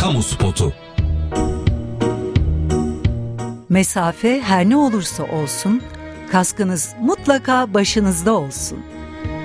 kamu spotu. Mesafe her ne olursa olsun, kaskınız mutlaka başınızda olsun.